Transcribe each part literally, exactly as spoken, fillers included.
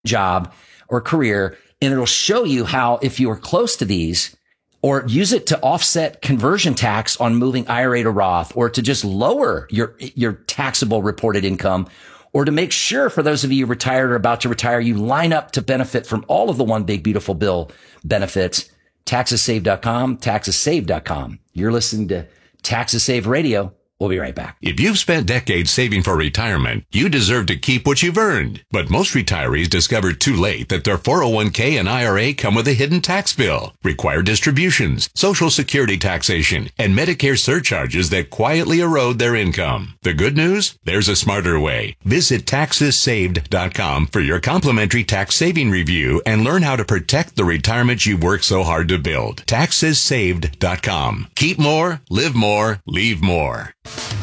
job or career, and it'll show you how, if you are close to these, or use it to offset conversion tax on moving I R A to Roth, or to just lower your, your taxable reported income, or to make sure, for those of you retired or about to retire, you line up to benefit from all of the One Big Beautiful Bill benefits. taxes saved dot com, taxes saved dot com. You're listening to Taxes Saved Radio. We'll be right back. If you've spent decades saving for retirement, you deserve to keep what you've earned. But most retirees discover too late that their four oh one k and I R A come with a hidden tax bill, required distributions, Social Security taxation, and Medicare surcharges that quietly erode their income. The good news? There's a smarter way. Visit taxes saved dot com for your complimentary tax saving review and learn how to protect the retirement you've worked so hard to build. taxes saved dot com. Keep more, live more, leave more.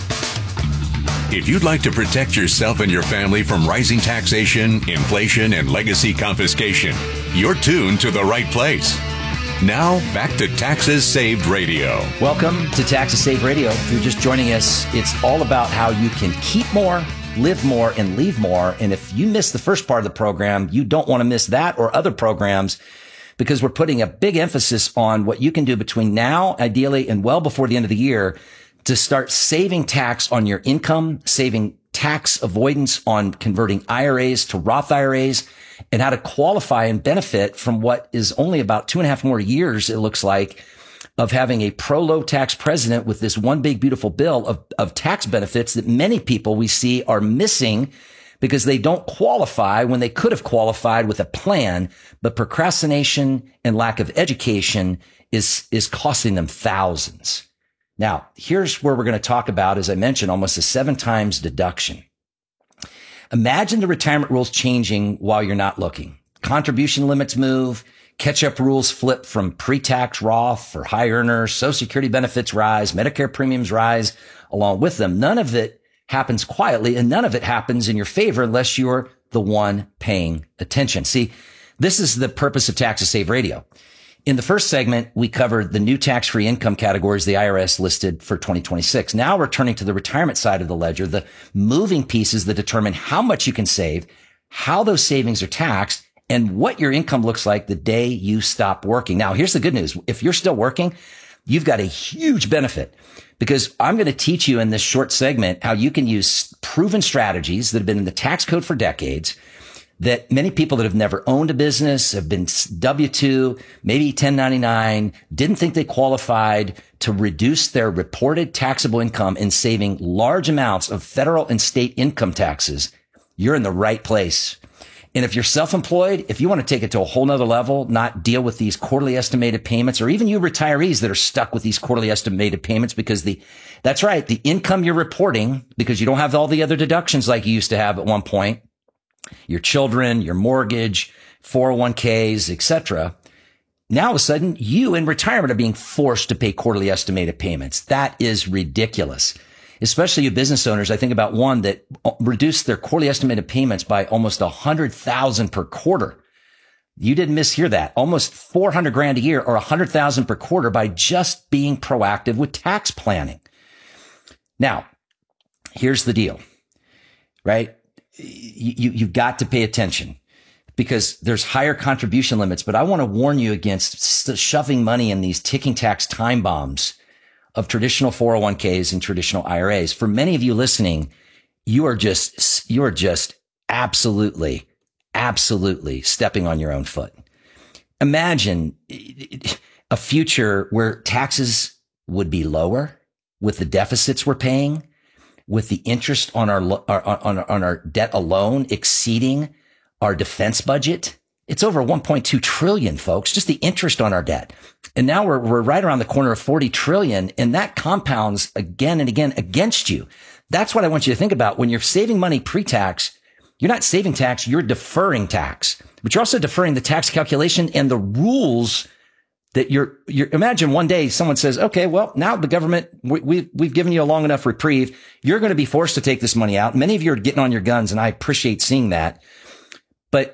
If you'd like to protect yourself and your family from rising taxation, inflation, and legacy confiscation, you're tuned to the right place. Now, back to Taxes Saved Radio. Welcome to Taxes Saved Radio. If you're just joining us, it's all about how you can keep more, live more, and leave more. And if you missed the first part of the program, you don't want to miss that or other programs, because we're putting a big emphasis on what you can do between now, ideally, and well before the end of the year, to start saving tax on your income, saving tax avoidance on converting I R As to Roth I R As, and how to qualify and benefit from what is only about two and a half more years, it looks like, of having a pro-low tax president with this one big beautiful bill of, of tax benefits that many people we see are missing because they don't qualify when they could have qualified with a plan, but procrastination and lack of education is, is costing them thousands. Now, here's where we're going to talk about, as I mentioned, almost a seven times deduction. Imagine the retirement rules changing while you're not looking. Contribution limits move, catch-up rules flip from pre-tax Roth for high earners, Social Security benefits rise, Medicare premiums rise along with them. None of it happens quietly, and none of it happens in your favor unless you're the one paying attention. See, this is the purpose of Taxes Saved Radio. In the first segment, we covered the new tax-free income categories the I R S listed for twenty twenty-six. Now we're turning to the retirement side of the ledger, the moving pieces that determine how much you can save, how those savings are taxed, and what your income looks like the day you stop working. Now, here's the good news. If you're still working, you've got a huge benefit, because I'm going to teach you in this short segment how you can use proven strategies that have been in the tax code for decades, that many people that have never owned a business, have been W two, maybe ten ninety-nine, didn't think they qualified to reduce their reported taxable income and saving large amounts of federal and state income taxes. You're in the right place. And if you're self-employed, if you want to take it to a whole nother level, not deal with these quarterly estimated payments, or even you retirees that are stuck with these quarterly estimated payments because the, that's right, the income you're reporting, because you don't have all the other deductions like you used to have at one point, your children, your mortgage, four oh one k's, et cetera. Now, all of a sudden, you in retirement are being forced to pay quarterly estimated payments. That is ridiculous. Especially you business owners. I think about one that reduced their quarterly estimated payments by almost a hundred thousand per quarter. You didn't mishear that. Almost four hundred grand a year, or a hundred thousand per quarter, by just being proactive with tax planning. Now, here's the deal, right? You, you've got to pay attention, because there's higher contribution limits, but I want to warn you against shoving money in these ticking tax time bombs of traditional four oh one k's and traditional I R As. For many of you listening, you are just, you are just absolutely, absolutely stepping on your own foot. Imagine a future where taxes would be lower with the deficits we're paying, with the interest on our, our on, on our debt alone exceeding our defense budget. It's over one point two trillion, folks, just the interest on our debt. And now we're, we're right around the corner of forty trillion, and that compounds again and again against you. That's what I want you to think about. When you're saving money pre-tax, you're not saving tax, you're deferring tax, but you're also deferring the tax calculation and the rules that you're, you're, imagine one day someone says, okay, well, now the government, we, we, we've given you a long enough reprieve. You're going to be forced to take this money out. Many of you are getting on your guns, and I appreciate seeing that. But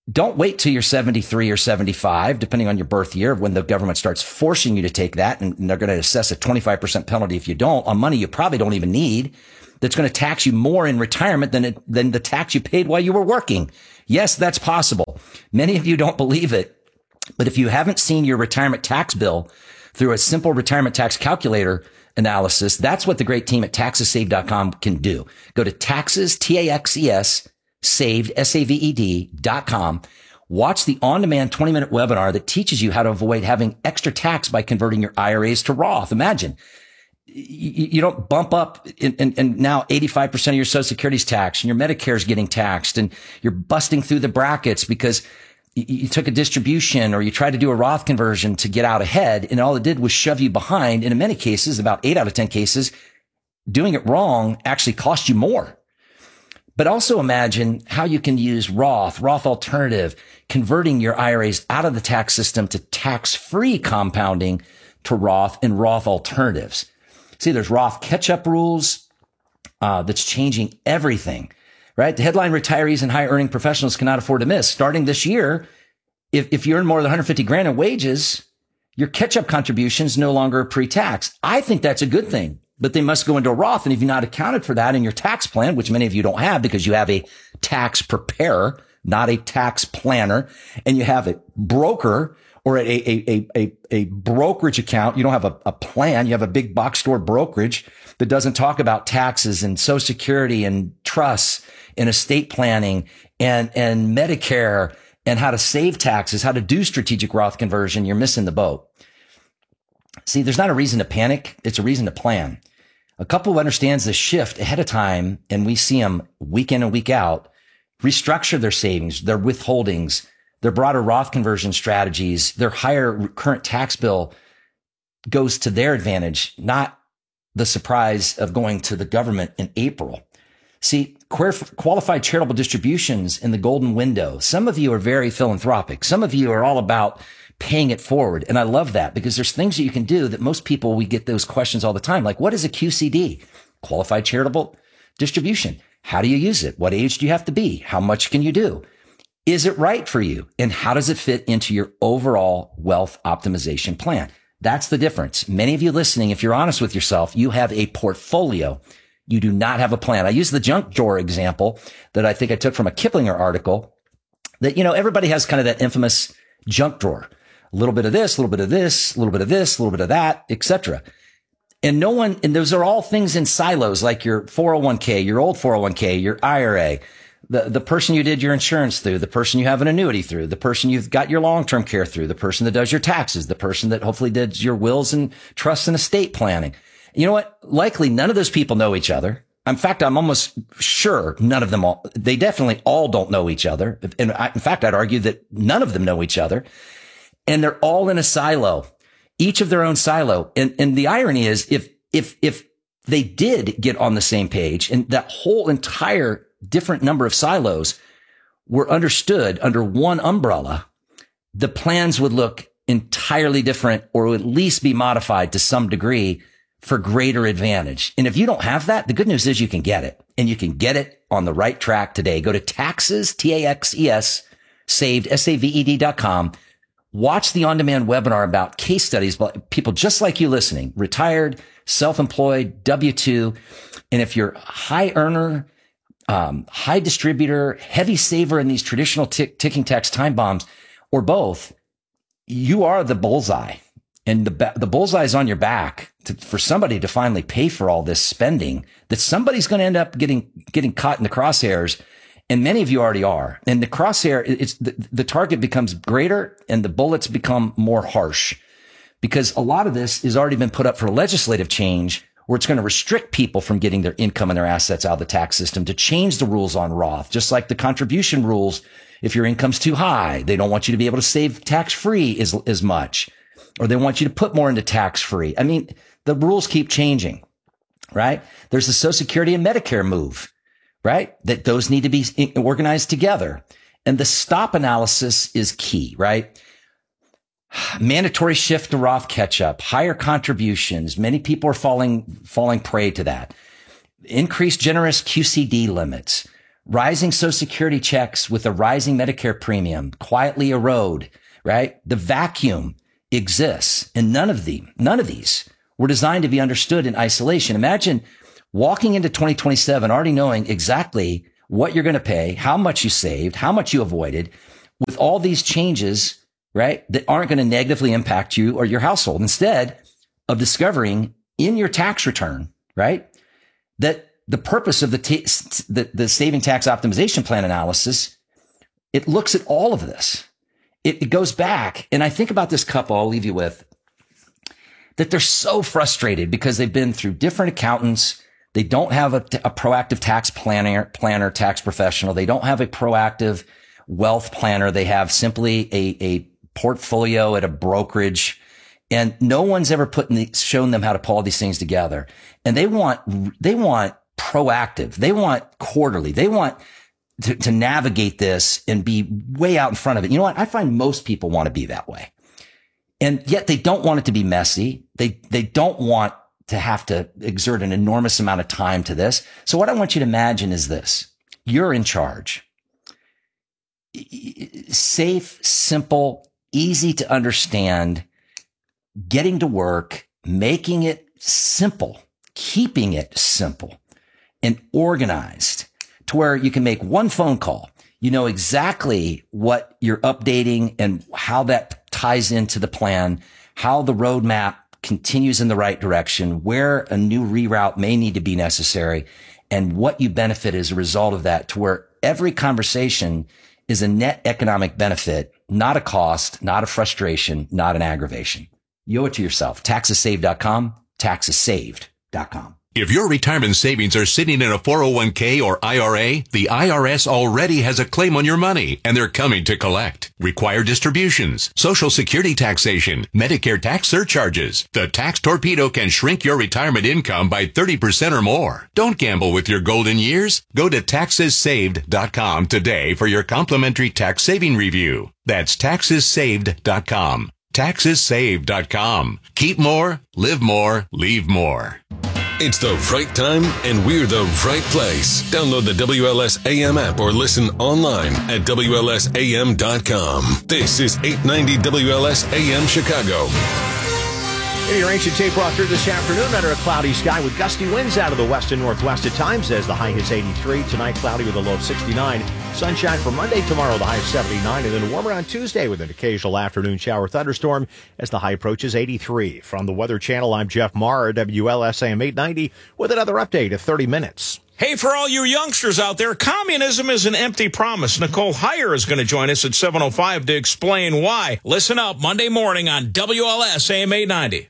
Don't wait till you're seventy-three or seventy-five, depending on your birth year, when the government starts forcing you to take that, and they're going to assess a twenty-five percent penalty if you don't on money you probably don't even need. That's going to tax you more in retirement than it, than the tax you paid while you were working. Yes, that's possible. Many of you don't believe it, but if you haven't seen your retirement tax bill through a simple retirement tax calculator analysis, that's what the great team at taxes saved dot com can do. Go to taxes, T A X E S, saved, S A V E D dot com. Watch the on-demand twenty minute webinar that teaches you how to avoid having extra tax by converting your I R As to Roth. Imagine you, you don't bump up in, in, and now eighty-five percent of your Social Security is taxed and your Medicare is getting taxed and you're busting through the brackets because you, you took a distribution or you tried to do a Roth conversion to get out ahead. And all it did was shove you behind. And in many cases, about eight out of ten cases, doing it wrong actually cost you more. But also imagine how you can use Roth, Roth Alternative, converting your I R As out of the tax system to tax-free compounding to Roth and Roth alternatives. See, there's Roth catch-up rules uh, that's changing everything, right? The headline retirees and high-earning professionals cannot afford to miss. Starting this year, if, if you earn more than one hundred fifty grand in wages, your catch-up contributions no longer are pre-tax. I think that's a good thing. But they must go into a Roth. And if you've not accounted for that in your tax plan, which many of you don't have because you have a tax preparer, not a tax planner, and you have a broker or a, a, a, a, a brokerage account, you don't have a, a plan. You have a big box store brokerage that doesn't talk about taxes and Social Security and trusts and estate planning and, and Medicare and how to save taxes, how to do strategic Roth conversion. You're missing the boat. See, there's not a reason to panic. It's a reason to plan. A couple who understands the shift ahead of time, and we see them week in and week out, restructure their savings, their withholdings, their broader Roth conversion strategies, their higher current tax bill goes to their advantage, not the surprise of going to the government in April. See, qualified charitable distributions in the golden window. Some of you are very philanthropic. Some of you are all about paying it forward. And I love that because there's things that you can do that most people, we get those questions all the time. Like, what is a Q C D? Qualified charitable distribution. How do you use it? What age do you have to be? How much can you do? Is it right for you? And how does it fit into your overall wealth optimization plan? That's the difference. Many of you listening, if you're honest with yourself, you have a portfolio. You do not have a plan. I use the junk drawer example that I think I took from a Kiplinger article that, you know, everybody has kind of that infamous junk drawer. A little bit of this, a little bit of this, a little bit of this, a little bit of that, et cetera. And no one, and those are all things in silos, like your four oh one k, your old four oh one k, your I R A, the, the person you did your insurance through, the person you have an annuity through, the person you've got your long-term care through, the person that does your taxes, the person that hopefully did your wills and trusts and estate planning. You know what? Likely none of those people know each other. In fact, I'm almost sure none of them all, they definitely all don't know each other. And I, in fact, I'd argue that none of them know each other. And they're all in a silo, each of their own silo. And, and the irony is if, if, if they did get on the same page and that whole entire different number of silos were understood under one umbrella, the plans would look entirely different or would at least be modified to some degree for greater advantage. And if you don't have that, the good news is you can get it and you can get it on the right track today. Go to taxes, T A X E S, saved, S A V E D dot com. Watch the on-demand webinar about case studies by people just like you listening, retired, self-employed, W two. And if you're high earner, um, high distributor, heavy saver in these traditional tick, ticking tax time bombs, or both, you are the bullseye. And the the bullseye is on your back to, for somebody to finally pay for all this spending that somebody's going to end up getting getting caught in the crosshairs. And many of you already are. And the crosshair, it's the, the target becomes greater and the bullets become more harsh because a lot of this has already been put up for legislative change where it's going to restrict people from getting their income and their assets out of the tax system, to change the rules on Roth, just like the contribution rules. If your income's too high, they don't want you to be able to save tax-free as, as much, or they want you to put more into tax-free. I mean, the rules keep changing, right? There's the Social Security and Medicare move, right? That those need to be organized together. And the stop analysis is key, right? Mandatory shift to Roth catch-up, higher contributions. Many people are falling, falling prey to that. Increased generous Q C D limits, Rising Social Security checks with a rising Medicare premium quietly erode, right? The vacuum exists, and none of the, none of these were designed to be understood in isolation. Imagine walking into twenty twenty-seven already knowing exactly what you're going to pay, how much you saved, how much you avoided, with all these changes, right, that aren't going to negatively impact you or your household. Instead of discovering in your tax return, right, that the purpose of the, t- the, the saving tax optimization plan analysis, it looks at all of this. It, it goes back. And I think about this couple I'll leave you with, that they're so frustrated because they've been through different accountants. They don't have a, a proactive tax planner, planner, tax professional. They don't have a proactive wealth planner. They have simply a, a portfolio at a brokerage. And no one's ever put in the, shown them how to pull all these things together. And they want, they want proactive. They want quarterly. They want to, to navigate this and be way out in front of it. You know what? I find most people want to be that way. And yet they don't want it to be messy. They, they don't want to have to exert an enormous amount of time to this. So what I want you to imagine is this. You're in charge. Safe, simple, easy to understand, getting to work, making it simple, keeping it simple and organized to where you can make one phone call. You know exactly what you're updating and how that ties into the plan, how the roadmap continues in the right direction, where a new reroute may need to be necessary, and what you benefit as a result of that, to where every conversation is a net economic benefit, not a cost, not a frustration, not an aggravation. You owe it to yourself. taxes saved dot com, taxes saved dot com. If your retirement savings are sitting in a four oh one k or I R A, the I R S already has a claim on your money, and they're coming to collect. Required distributions, Social Security taxation, Medicare tax surcharges. The Tax Torpedo can shrink your retirement income by thirty percent or more. Don't gamble with your golden years. Go to taxes saved dot com today for your complimentary tax saving review. That's taxes saved dot com. taxes saved dot com. Keep more, live more, leave more. It's the right time, and we're the right place. Download the W L S A M app or listen online at W L S A M dot com. This is eight ninety W L S A M Chicago. Hey, your ancient tape brought through this afternoon under a cloudy sky with gusty winds out of the west and northwest at times as the high hits eighty-three. Tonight, cloudy with a low of sixty-nine. Sunshine for Monday, tomorrow the high of seventy-nine, and then warmer on Tuesday with an occasional afternoon shower thunderstorm as the high approaches eighty-three. From the Weather Channel, I'm Jeff Maher, W L S A M eight ninety, with another update at thirty minutes. Hey, for all you youngsters out there, communism is an empty promise. Nicole Heyer is going to join us at seven oh five to explain why. Listen up Monday morning on W L S A M eight ninety.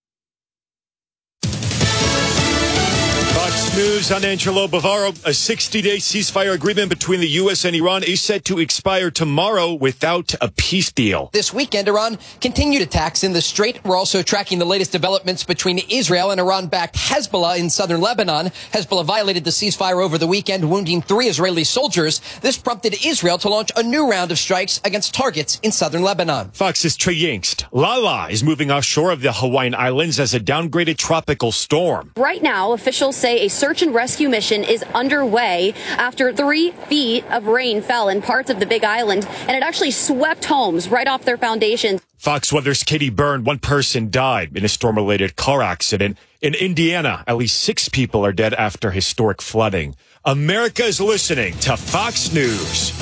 Fox News on Angelo Bavaro. A sixty-day ceasefire agreement between the U S and Iran is set to expire tomorrow without a peace deal. This weekend, Iran continued attacks in the Strait. We're also tracking the latest developments between Israel and Iran-backed Hezbollah in southern Lebanon. Hezbollah violated the ceasefire over the weekend, wounding three Israeli soldiers. This prompted Israel to launch a new round of strikes against targets in southern Lebanon. Fox's Trey Yingst. Lala is moving offshore of the Hawaiian Islands as a downgraded tropical storm. Right now, officials say a search and rescue mission is underway after three feet of rain fell in parts of the Big Island, and it actually swept homes right off their foundations. Fox Weather's Katie Byrne. One person died in a storm-related car accident. In Indiana, at least six people are dead after historic flooding. America is listening to Fox News.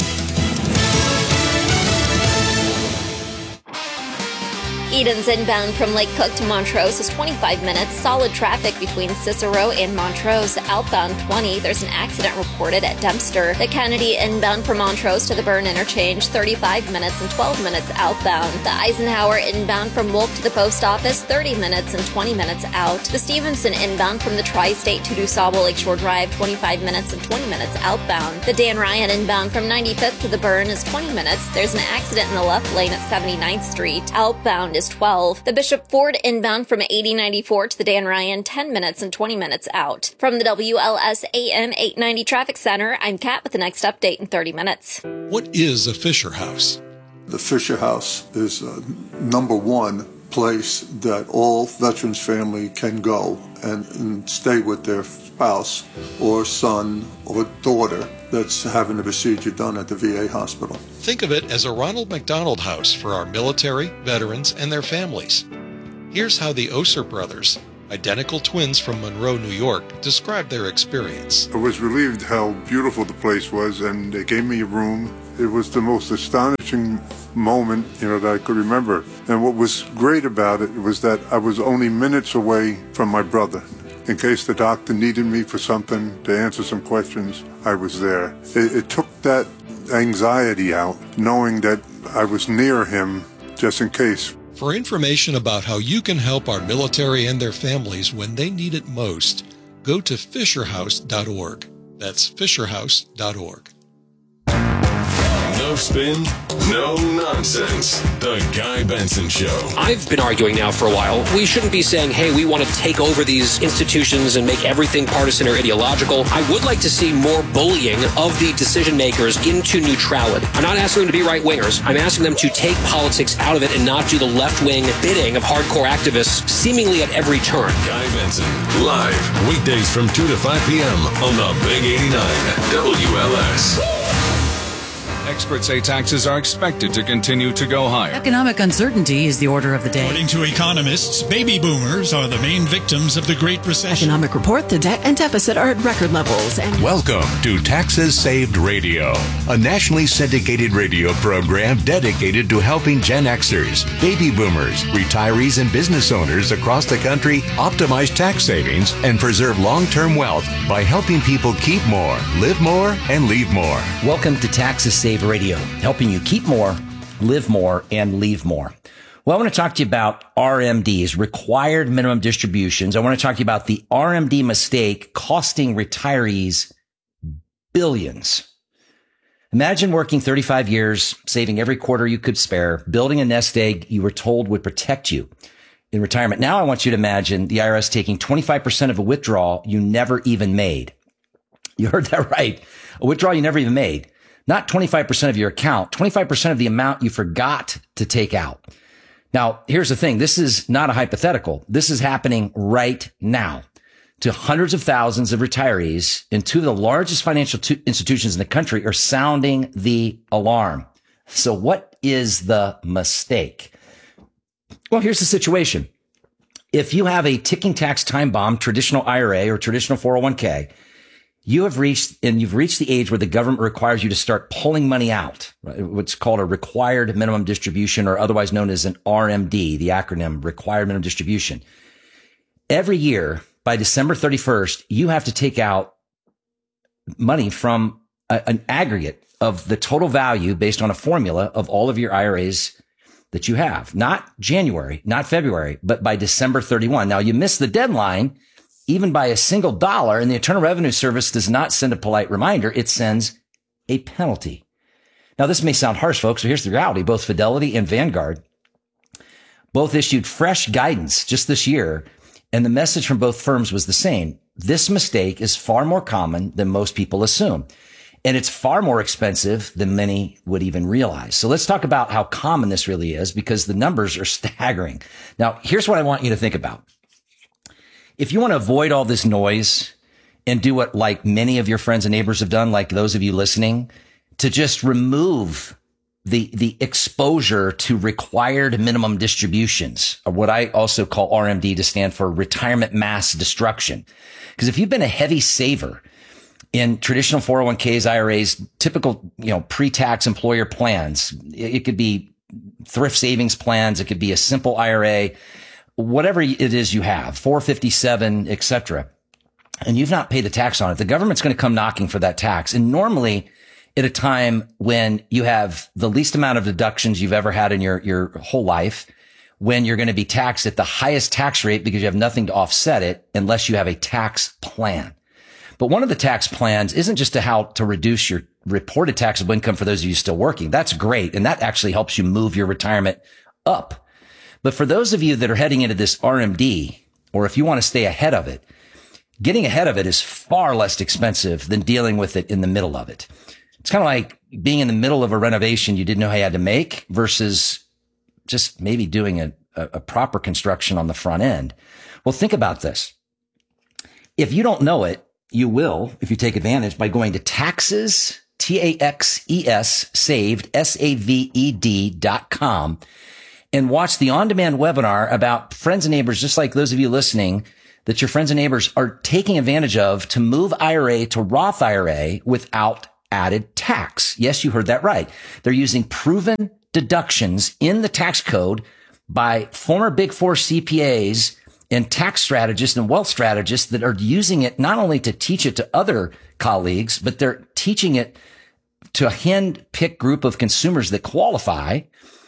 Eden's inbound from Lake Cook to Montrose is twenty-five minutes. Solid traffic between Cicero and Montrose. Outbound twenty. There's an accident reported at Dempster. The Kennedy inbound from Montrose to the Burn interchange, thirty-five minutes and twelve minutes outbound. The Eisenhower inbound from Wolf to the post office, thirty minutes and twenty minutes out. The Stevenson inbound from the Tri-State to DuSable Lakeshore Drive, twenty-five minutes and twenty minutes outbound. The Dan Ryan inbound from ninety-fifth to the Burn is twenty minutes. There's an accident in the left lane at seventy-ninth Street. Outbound is twelve. The Bishop Ford inbound from eighty ninety-four to the Dan Ryan, ten minutes and twenty minutes out. From the W L S A M eight ninety Traffic Center, I'm Kat with the next update in thirty minutes. What is a Fisher House? The Fisher House is uh, number one place that all veterans family can go and, and stay with their spouse or son or daughter that's having a procedure done at the V A hospital. Think of it as a Ronald McDonald House for our military, veterans, and their families. Here's how the Oser brothers, identical twins from Monroe, New York, described their experience. I was relieved how beautiful the place was, and they gave me a room. It was the most astonishing moment, you know, that I could remember. And what was great about it was that I was only minutes away from my brother. In case the doctor needed me for something, to answer some questions, I was there. It, it took that anxiety out, knowing that I was near him just in case. For information about how you can help our military and their families when they need it most, go to fisher house dot org. That's fisher house dot org. No spin, no nonsense. The Guy Benson Show. I've been arguing now for a while. We shouldn't be saying, hey, we want to take over these institutions and make everything partisan or ideological. I would like to see more bullying of the decision makers into neutrality. I'm not asking them to be right-wingers. I'm asking them to take politics out of it and not do the left-wing bidding of hardcore activists seemingly at every turn. Guy Benson, live, weekdays from two to five p.m. on the Big eighty-nine W L S. Experts say taxes are expected to continue to go higher. Economic uncertainty is the order of the day. According to economists, baby boomers are the main victims of the Great Recession. Economic report, the debt and deficit are at record levels. And welcome to Taxes Saved Radio, a nationally syndicated radio program dedicated to helping Gen Xers, baby boomers, retirees, and business owners across the country optimize tax savings and preserve long-term wealth by helping people keep more, live more, and leave more. Welcome to Taxes Saved Radio, helping you keep more, live more, and leave more. Well, I want to talk to you about R M Ds, required minimum distributions. I want to talk to you about the R M D mistake costing retirees billions. Imagine working thirty-five years, saving every quarter you could spare, building a nest egg you were told would protect you in retirement. Now I want you to imagine the I R S taking twenty-five percent of a withdrawal you never even made. You heard that right. A withdrawal you never even made. Not twenty-five percent of your account, twenty-five percent of the amount you forgot to take out. Now, here's the thing. This is not a hypothetical. This is happening right now to hundreds of thousands of retirees, and two of the largest financial t- institutions in the country are sounding the alarm. So what is the mistake? Well, here's the situation. If you have a ticking tax time bomb, traditional I R A or traditional four oh one k, you have reached, and you've reached the age where the government requires you to start pulling money out, right? What's called a required minimum distribution, or otherwise known as an R M D, the acronym required minimum distribution. Every year by December thirty-first, you have to take out money from a, an aggregate of the total value based on a formula of all of your I R As that you have. Not January, not February, but by December thirty-first. Now you miss the deadline even by a single dollar, and the Internal Revenue Service does not send a polite reminder. It sends a penalty. Now, this may sound harsh, folks, but here's the reality. Both Fidelity and Vanguard both issued fresh guidance just this year, and the message from both firms was the same. This mistake is far more common than most people assume, and it's far more expensive than many would even realize. So let's talk about how common this really is, because the numbers are staggering. Now, here's what I want you to think about. If you want to avoid all this noise and do what like many of your friends and neighbors have done, like those of you listening, to just remove the, the exposure to required minimum distributions, or what I also call R M D to stand for retirement mass destruction. Because if you've been a heavy saver in traditional four oh one k's, I R As, typical, you know, pre-tax employer plans, it could be thrift savings plans. It could be a simple I R A. Whatever it is you have, four fifty-seven, et cetera, and you've not paid the tax on it, the government's going to come knocking for that tax. And normally at a time when you have the least amount of deductions you've ever had in your, your whole life, when you're going to be taxed at the highest tax rate because you have nothing to offset it unless you have a tax plan. But one of the tax plans isn't just to how to reduce your reported taxable income for those of you still working. That's great. And that actually helps you move your retirement up. But for those of you that are heading into this R M D, or if you want to stay ahead of it, getting ahead of it is far less expensive than dealing with it in the middle of it. It's kind of like being in the middle of a renovation you didn't know how you had to make versus just maybe doing a, a, a proper construction on the front end. Well, think about this. If you don't know it, you will if you take advantage by going to taxes, T A X E S, saved, S A V E D dot com, and watch the on-demand webinar about friends and neighbors, just like those of you listening, that your friends and neighbors are taking advantage of to move I R A to Roth I R A without added tax. Yes, you heard that right. They're using proven deductions in the tax code by former Big Four C P As and tax strategists and wealth strategists that are using it not only to teach it to other colleagues, but they're teaching it to a hand-picked group of consumers that qualify.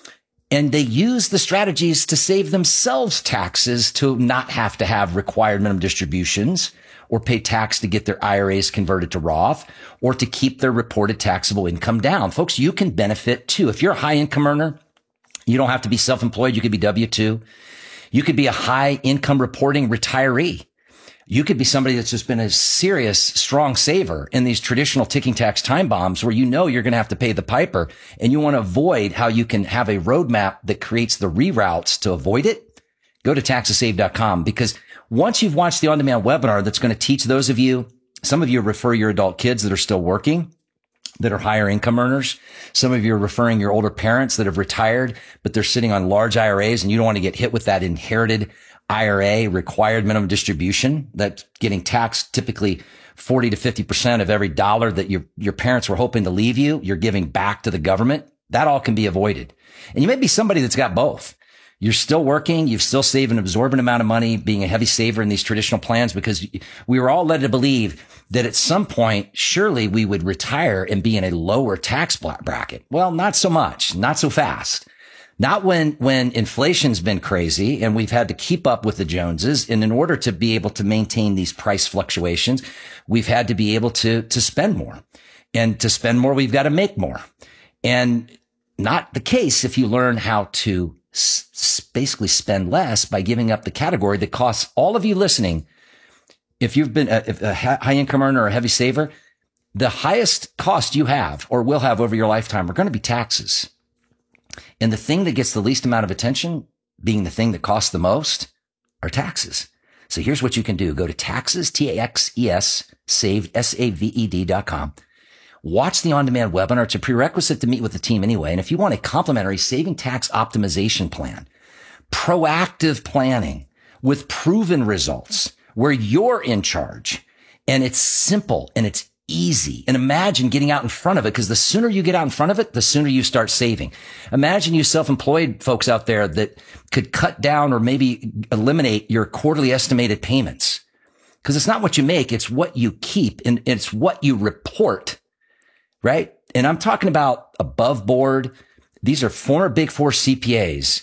And they use the strategies to save themselves taxes, to not have to have required minimum distributions or pay tax to get their I R As converted to Roth, or to keep their reported taxable income down. Folks, you can benefit too. If you're a high income earner, you don't have to be self-employed. You could be W two. You could be a high income reporting retiree. You could be somebody that's just been a serious, strong saver in these traditional ticking tax time bombs where you know you're going to have to pay the piper, and you want to avoid how you can have a roadmap that creates the reroutes to avoid it. Go to taxes saved dot com, because once you've watched the on-demand webinar that's going to teach those of you, some of you refer your adult kids that are still working, that are higher income earners. Some of you are referring your older parents that have retired, but they're sitting on large I R As, and you don't want to get hit with that inherited I R A required minimum distribution that's getting taxed typically forty to fifty percent of every dollar that your, your parents were hoping to leave you. You're giving back to the government. That all can be avoided. And you may be somebody that's got both. You're still working. You've still saved an absorbent amount of money being a heavy saver in these traditional plans, because we were all led to believe that at some point, surely we would retire and be in a lower tax bracket. Well, not so much, not so fast. Not when, when inflation's been crazy and we've had to keep up with the Joneses. And in order to be able to maintain these price fluctuations, we've had to be able to, to spend more. And to spend more, we've got to make more. And not the case if you learn how to s- basically spend less by giving up the category that costs all of you listening. If you've been a, a high income earner or a heavy saver, the highest cost you have or will have over your lifetime are going to be taxes. And the thing that gets the least amount of attention, being the thing that costs the most, are taxes. So here's what you can do. Go to taxes, T A X E S, saved, S A V E D dot com. Watch the on-demand webinar. It's a prerequisite to meet with the team anyway. And if you want a complimentary saving tax optimization plan, proactive planning with proven results where you're in charge, and it's simple and it's easy. And imagine getting out in front of it, because the sooner you get out in front of it, the sooner you start saving. Imagine you self-employed folks out there that could cut down or maybe eliminate your quarterly estimated payments, because it's not what you make, it's what you keep, and it's what you report, right? And I'm talking about above board. These are former Big Four C P As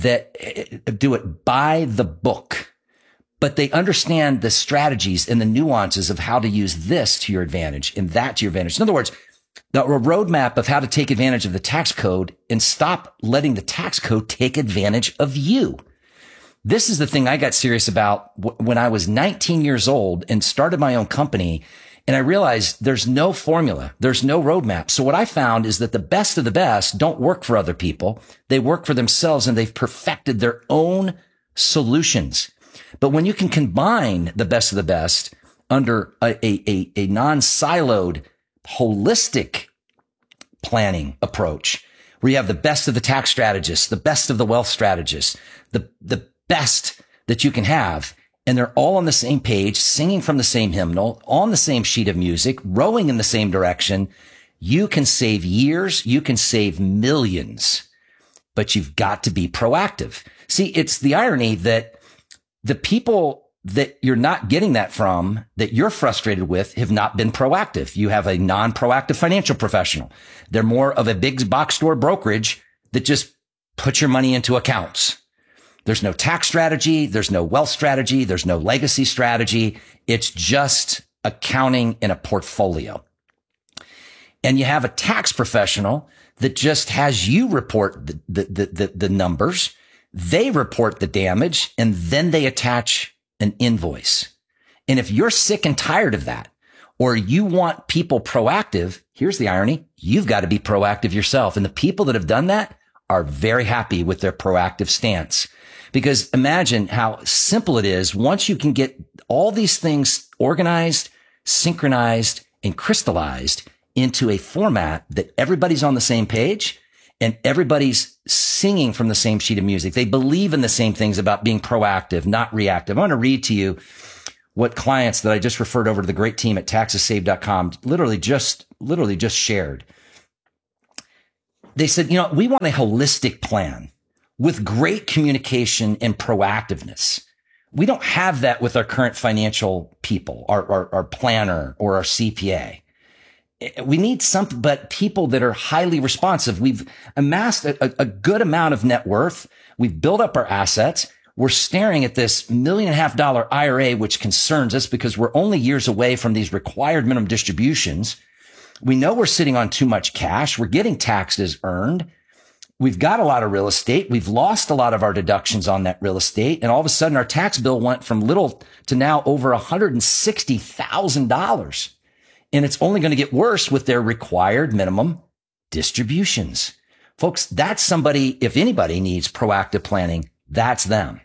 that do it by the book, but they understand the strategies and the nuances of how to use this to your advantage and that to your advantage. In other words, the roadmap of how to take advantage of the tax code and stop letting the tax code take advantage of you. This is the thing I got serious about when I was nineteen years old and started my own company. And I realized there's no formula. There's no roadmap. So what I found is that the best of the best don't work for other people. They work for themselves, and they've perfected their own solutions. But when you can combine the best of the best under a, a, a, a non-siloed, holistic planning approach, where you have the best of the tax strategists, the best of the wealth strategists, the, the best that you can have, and they're all on the same page, singing from the same hymnal, on the same sheet of music, rowing in the same direction, you can save years, you can save millions, but you've got to be proactive. See, it's the irony that the people that you're not getting that from, that you're frustrated with, have not been proactive. You have a non-proactive financial professional. They're more of a big box store brokerage that just puts your money into accounts. There's no tax strategy. There's no wealth strategy. There's no legacy strategy. It's just accounting in a portfolio. And you have a tax professional that just has you report the, the, the, the numbers. They report the damage, and then they attach an invoice. And if you're sick and tired of that, or you want people proactive, here's the irony. You've got to be proactive yourself. And the people that have done that are very happy with their proactive stance. Because imagine how simple it is once you can get all these things organized, synchronized, and crystallized into a format that everybody's on the same page and everybody's singing from the same sheet of music. They believe in the same things about being proactive, not reactive. I want to read to you what clients that I just referred over to the great team at taxes save dot com literally just, literally just shared. They said, you know, we want a holistic plan with great communication and proactiveness. We don't have that with our current financial people, our, our, our planner or our C P A. We need something, but people that are highly responsive. We've amassed a, a, a good amount of net worth. We've built up our assets. We're staring at this million and a half dollar I R A, which concerns us because we're only years away from these required minimum distributions. We know we're sitting on too much cash. We're getting taxed as earned. We've got a lot of real estate. We've lost a lot of our deductions on that real estate. And all of a sudden our tax bill went from little to now over one hundred sixty thousand dollars. And it's only going to get worse with their required minimum distributions. Folks, that's somebody, if anybody needs proactive planning, that's them.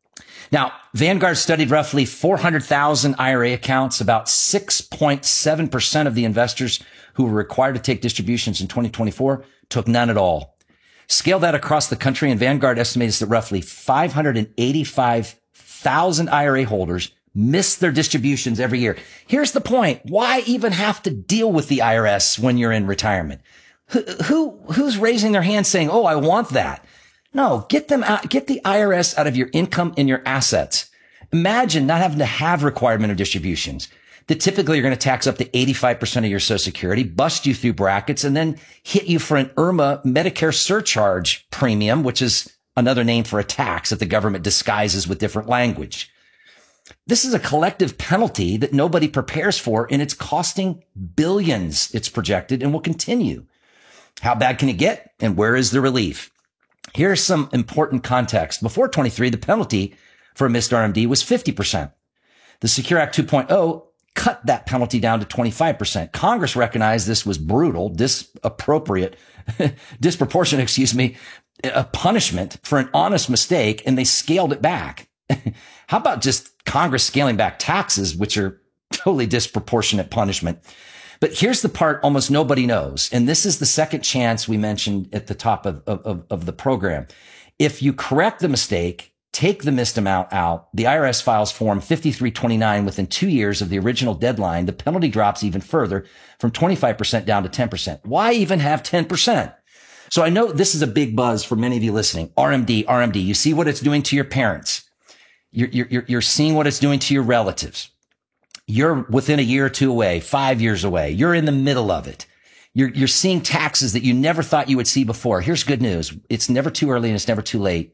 Now, Vanguard studied roughly four hundred thousand I R A accounts. About six point seven percent of the investors who were required to take distributions in twenty twenty-four took none at all. Scale that across the country, and Vanguard estimates that roughly five hundred eighty-five thousand I R A holders miss their distributions every year. Here's the point. Why even have to deal with the I R S when you're in retirement? Who, who, who's raising their hand saying, oh, I want that? No, get them out, get the I R S out of your income and your assets. Imagine not having to have requirement of distributions that typically you're going to tax up to eighty-five percent of your Social Security, bust you through brackets, and then hit you for an I R M A Medicare surcharge premium, which is another name for a tax that the government disguises with different language. This is a collective penalty that nobody prepares for, and it's costing billions, it's projected, and will continue. How bad can it get, and where is the relief? Here's some important context. Before twenty-three, the penalty for a missed R M D was fifty percent. The Secure Act two point oh cut that penalty down to twenty-five percent. Congress recognized this was brutal, disappropriate, disproportionate, excuse me, a punishment for an honest mistake, and they scaled it back. How about just Congress scaling back taxes, which are totally disproportionate punishment? But here's the part almost nobody knows. And this is the second chance we mentioned at the top of, of, of the program. If you correct the mistake, take the missed amount out, the I R S files Form fifty-three twenty-nine within two years of the original deadline, the penalty drops even further from twenty-five percent down to ten percent. Why even have ten percent? So I know this is a big buzz for many of you listening. R M D, R M D. You see what it's doing to your parents. You're, you're, you're seeing what it's doing to your relatives. You're within a year or two away, five years away. You're in the middle of it. You're, you're seeing taxes that you never thought you would see before. Here's good news. It's never too early and it's never too late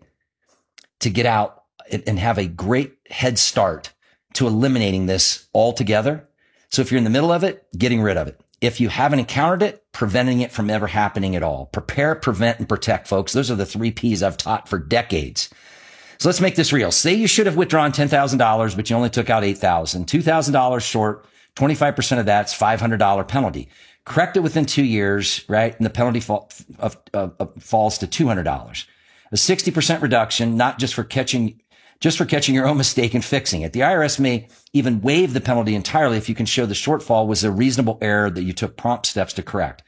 to get out and have a great head start to eliminating this altogether. So if you're in the middle of it, getting rid of it. If you haven't encountered it, preventing it from ever happening at all. Prepare, prevent, and protect, folks. Those are the three P's I've taught for decades. So let's make this real. Say you should have withdrawn ten thousand dollars, but you only took out eight thousand dollars. two thousand dollars short, twenty-five percent of that's five hundred dollars penalty. Correct it within two years, right? And the penalty fall, uh, uh, uh, falls to two hundred dollars. A sixty percent reduction, not just for catching, just for catching your own mistake and fixing it. The I R S may even waive the penalty entirely if you can show the shortfall was a reasonable error that you took prompt steps to correct.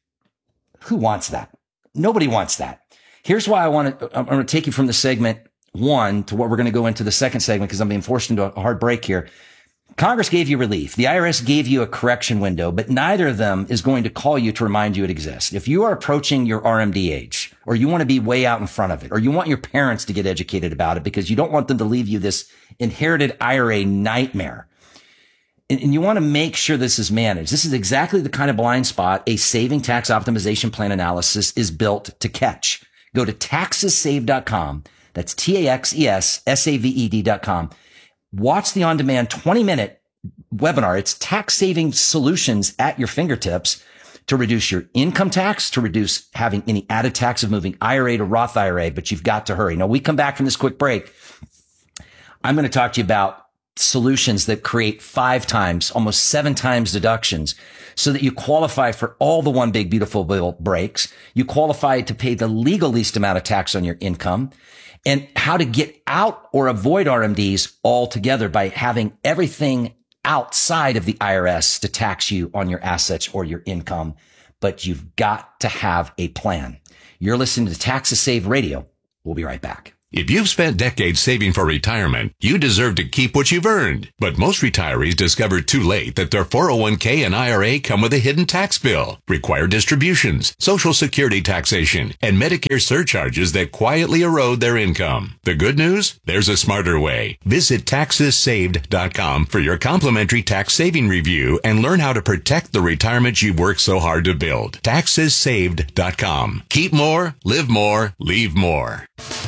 Who wants that? Nobody wants that. Here's why I want to, I'm going to take you from the segment one to what we're going to go into the second segment because I'm being forced into a hard break here. Congress gave you relief. The I R S gave you a correction window, but neither of them is going to call you to remind you it exists. If you are approaching your R M D age, or you want to be way out in front of it, or you want your parents to get educated about it because you don't want them to leave you this inherited I R A nightmare, and, and you want to make sure this is managed, this is exactly the kind of blind spot a saving tax optimization plan analysis is built to catch. Go to taxes save dot com. That's T A X E S S A V E D dot com. Watch the on-demand twenty minute webinar. It's tax saving solutions at your fingertips to reduce your income tax, to reduce having any added tax of moving I R A to Roth I R A, but you've got to hurry. Now, we come back from this quick break. I'm going to talk to you about solutions that create five times, almost seven times deductions so that you qualify for all the one big beautiful bill breaks. You qualify to pay the legal least amount of tax on your income, and how to get out or avoid R M Ds altogether by having everything outside of the I R S to tax you on your assets or your income. But you've got to have a plan. You're listening to Taxes Saved Radio. We'll be right back. If you've spent decades saving for retirement, you deserve to keep what you've earned. But most retirees discover too late that their four oh one k and I R A come with a hidden tax bill, required distributions, Social Security taxation, and Medicare surcharges that quietly erode their income. The good news? There's a smarter way. Visit taxes saved dot com for your complimentary tax saving review and learn how to protect the retirement you've worked so hard to build. taxes saved dot com. Keep more, live more, leave more.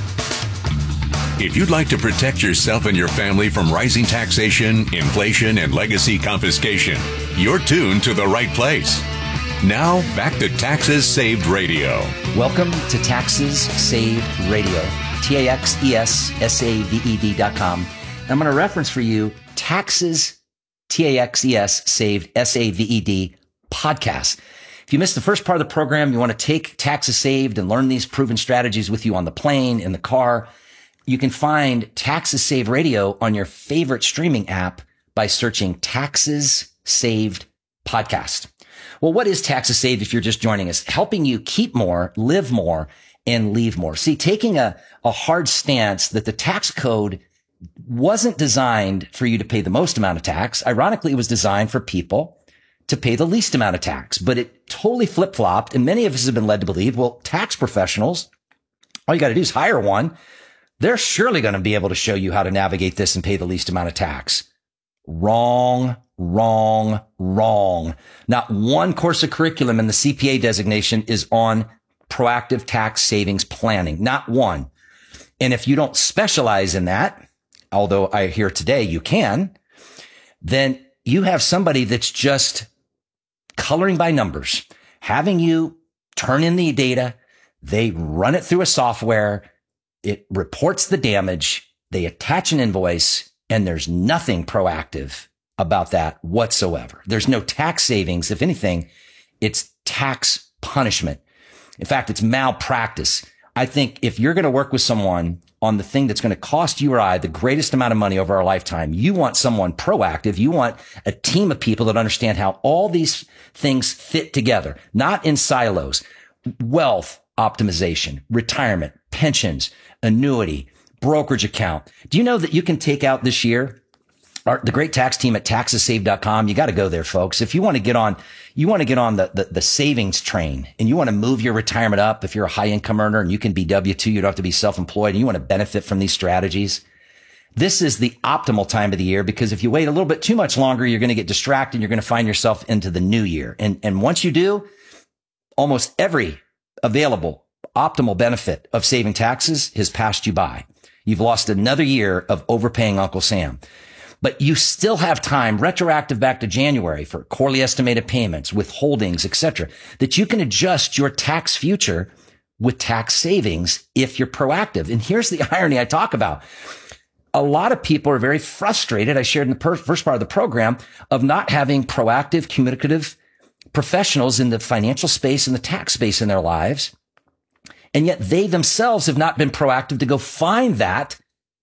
If you'd like to protect yourself and your family from rising taxation, inflation, and legacy confiscation, you're tuned to the right place. Now, back to Taxes Saved Radio. Welcome to Taxes Saved Radio, T A X E S S A V E D dot com. And I'm going to reference for you Taxes, T A X E S, Saved, S A V E D, podcast. If you missed the first part of the program, you want to take Taxes Saved and learn these proven strategies with you on the plane, in the car. You can find Taxes Saved Radio on your favorite streaming app by searching Taxes Saved Podcast. Well, what is Taxes Saved if you're just joining us? Helping you keep more, live more, and leave more. See, taking a, a hard stance that the tax code wasn't designed for you to pay the most amount of tax. Ironically, it was designed for people to pay the least amount of tax, but it totally flip-flopped. And many of us have been led to believe, well, tax professionals, all you got to do is hire one. They're surely going to be able to show you how to navigate this and pay the least amount of tax. Wrong, wrong, wrong. Not one course of curriculum in the C P A designation is on proactive tax savings planning. Not one. And if you don't specialize in that, although I hear today you can, then you have somebody that's just coloring by numbers, having you turn in the data. They run it through a software. It reports the damage, they attach an invoice, and there's nothing proactive about that whatsoever. There's no tax savings. If anything, it's tax punishment. In fact, it's malpractice. I think if you're going to work with someone on the thing that's going to cost you or I the greatest amount of money over our lifetime, you want someone proactive. You want a team of people that understand how all these things fit together, not in silos. Wealth optimization, retirement, pensions, annuity, brokerage account. Do you know that you can take out this year? Our, the great tax team at taxes saved dot com. You got to go there, folks. If you want to get on, you want to get on the, the, the savings train and you want to move your retirement up. If you're a high income earner and you can be W two, you don't have to be self-employed and you want to benefit from these strategies. This is the optimal time of the year, because if you wait a little bit too much longer, you're going to get distracted and you're going to find yourself into the new year. And, and once you do, almost every available optimal benefit of saving taxes has passed you by. You've lost another year of overpaying Uncle Sam, but you still have time, retroactive back to January, for quarterly estimated payments, withholdings, et cetera, that you can adjust your tax future with tax savings if you're proactive. And here's the irony I talk about. A lot of people are very frustrated, I shared in the per- first part of the program, of not having proactive, communicative professionals in the financial space and the tax space in their lives. And yet they themselves have not been proactive to go find that.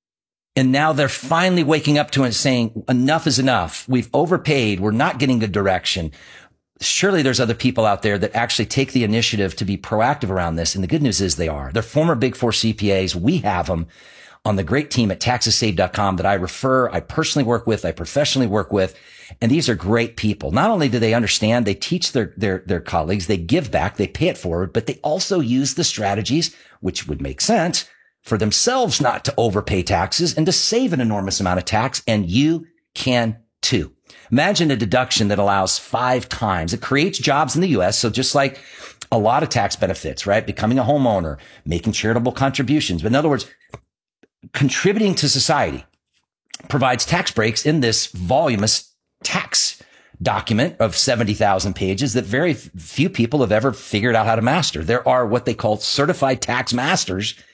And now they're finally waking up to it and saying, enough is enough. We've overpaid. We're not getting good direction. Surely there's other people out there that actually take the initiative to be proactive around this. And the good news is they are. They're former Big Four C P As. We have them on the great team at taxes saved dot com that I refer, I personally work with, I professionally work with. And these are great people. Not only do they understand, they teach their, their, their colleagues, they give back, they pay it forward, but they also use the strategies, which would make sense, for themselves not to overpay taxes and to save an enormous amount of tax. And you can too. Imagine a deduction that allows five times. It creates jobs in the U S. So just like a lot of tax benefits, right? Becoming a homeowner, making charitable contributions. But in other words, contributing to society provides tax breaks in this voluminous tax document of seventy thousand pages that very few people have ever figured out how to master. There are what they call certified tax masters,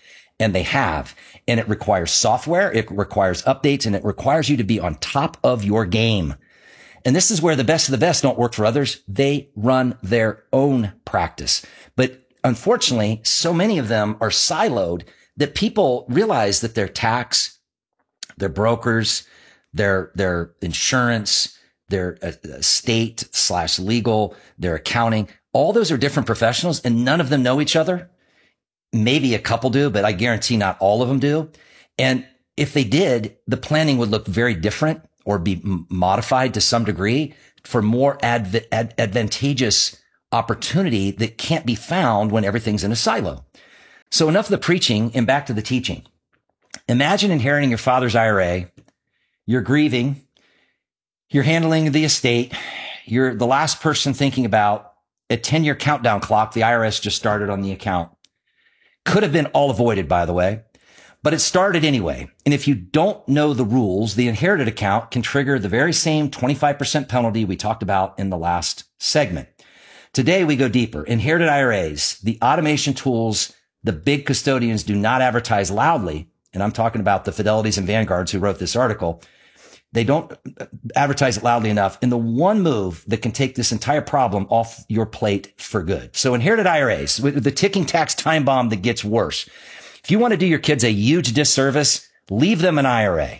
And they have. And it requires software. It requires updates, and it requires you to be on top of your game. And this is where the best of the best don't work for others. They run their own practice. But unfortunately, so many of them are siloed that people realize that their tax, their brokers, their, their insurance, their estate slash legal, their accounting, all those are different professionals, and none of them know each other. Maybe a couple do, but I guarantee not all of them do. And if they did, the planning would look very different or be modified to some degree for more adv- ad- advantageous opportunity that can't be found when everything's in a silo. So enough of the preaching and back to the teaching. Imagine inheriting your father's I R A. You're grieving. You're handling the estate. You're the last person thinking about a ten-year countdown clock the I R S just started on the account. Could have been all avoided, by the way, but it started anyway. And if you don't know the rules, the inherited account can trigger the very same twenty-five percent penalty we talked about in the last segment. Today, we go deeper. Inherited I R As, the automation tools the big custodians do not advertise loudly, and I'm talking about the Fidelities and Vanguards who wrote this article. They don't advertise it loudly enough. And the one move that can take this entire problem off your plate for good. So inherited I R As, with the ticking tax time bomb that gets worse. If you want to do your kids a huge disservice, leave them an I R A.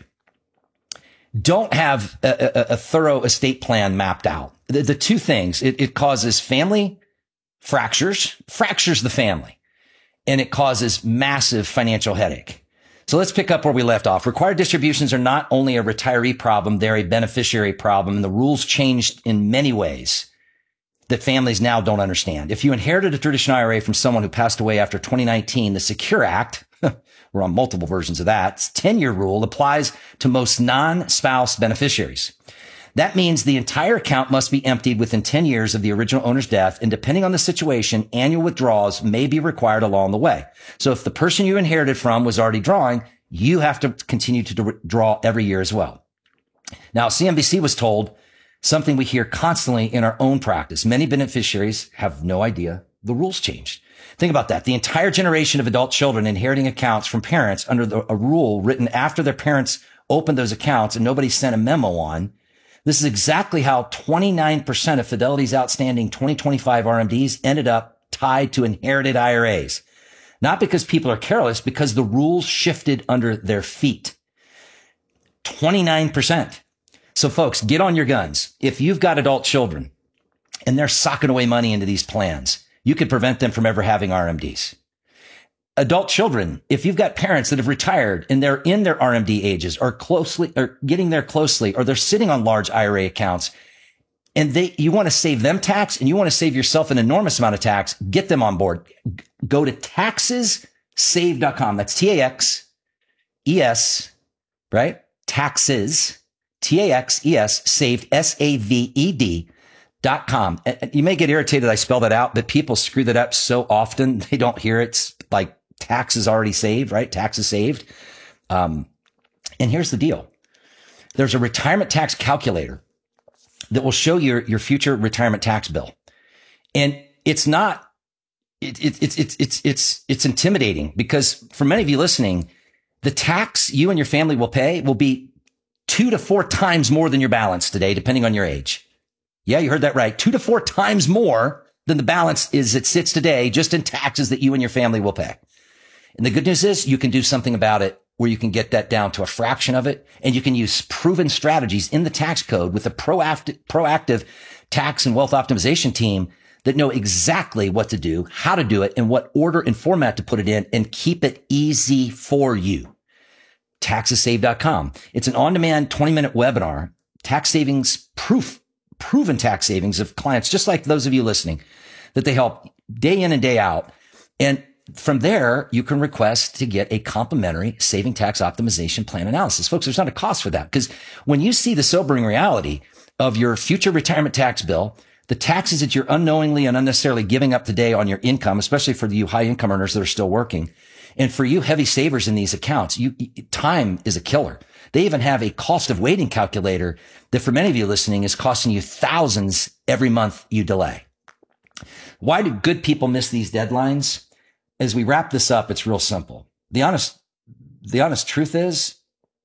Don't have a, a, a thorough estate plan mapped out. The, the two things, it, it causes family fractures, fractures the family, and it causes massive financial headache. So let's pick up where we left off. Required distributions are not only a retiree problem, they're a beneficiary problem, and the rules changed in many ways that families now don't understand. If you inherited a traditional I R A from someone who passed away after twenty nineteen, the Secure Act, we're on multiple versions of that, ten-year rule applies to most non-spouse beneficiaries. That means the entire account must be emptied within ten years of the original owner's death, and depending on the situation, annual withdrawals may be required along the way. So if the person you inherited from was already drawing, you have to continue to draw every year as well. Now, C N B C was told something we hear constantly in our own practice. Many beneficiaries have no idea the rules changed. Think about that. The entire generation of adult children inheriting accounts from parents under the, a rule written after their parents opened those accounts and nobody sent a memo on. This is exactly how twenty-nine percent of Fidelity's outstanding twenty twenty-five R M Ds ended up tied to inherited I R As. Not because people are careless, because the rules shifted under their feet. twenty-nine percent. So folks, get on your guns. If you've got adult children and they're socking away money into these plans, you could prevent them from ever having R M Ds. Adult children, if you've got parents that have retired and they're in their R M D ages or closely or getting there closely, or they're sitting on large I R A accounts and they, you want to save them tax and you want to save yourself an enormous amount of tax, get them on board. Go to taxes save dot com. That's T A X E S, right? Taxes, T A X E S, saved, S A V E D dot com. You may get irritated I spell that out, but people screw that up so often they don't hear it. It's like taxes already saved, right? Taxes saved. Um, and here's the deal. There's a retirement tax calculator that will show your, your future retirement tax bill. And it's not, it, it, it's, it's, it's, it's, it's intimidating because for many of you listening, the tax you and your family will pay will be two to four times more than your balance today, depending on your age. Yeah, you heard that right. Two to four times more than the balance is it sits today just in taxes that you and your family will pay. And the good news is you can do something about it where you can get that down to a fraction of it. And you can use proven strategies in the tax code with a proactive, proactive tax and wealth optimization team that know exactly what to do, how to do it, and what order and format to put it in, and keep it easy for you. taxes save dot com. It's an on-demand twenty minute webinar, tax savings proof, proven tax savings of clients just like those of you listening that they help day in and day out. And from there, you can request to get a complimentary saving tax optimization plan analysis. Folks, there's not a cost for that because when you see the sobering reality of your future retirement tax bill, the taxes that you're unknowingly and unnecessarily giving up today on your income, especially for you high income earners that are still working, and for you heavy savers in these accounts, you, time is a killer. They even have a cost of waiting calculator that for many of you listening is costing you thousands every month you delay. Why do good people miss these deadlines? As we wrap this up, it's real simple. the honest, the honest truth is